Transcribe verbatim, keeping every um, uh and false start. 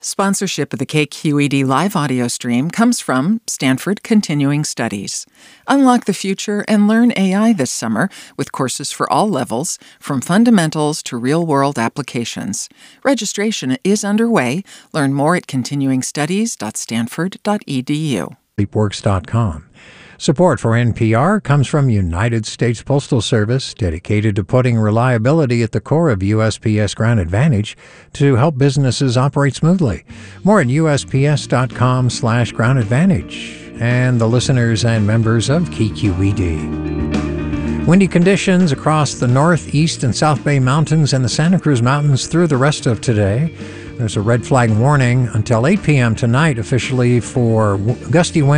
Sponsorship of the K Q E D live audio stream comes from Stanford Continuing Studies. Unlock the future and learn A I this summer with courses for all levels, from fundamentals to real-world applications. Registration is underway. Learn more at continuing studies dot stanford dot e d u. Leapworks dot com. Support for N P R comes from United States Postal Service, dedicated to putting reliability at the core of U S P S Ground Advantage to help businesses operate smoothly. More at U S P S dot com slash ground advantage. And the listeners and members of K Q E D. Windy conditions across the North, East, and South Bay Mountains and the Santa Cruz Mountains through the rest of today. There's a red flag warning until eight p.m. tonight officially for gusty winds.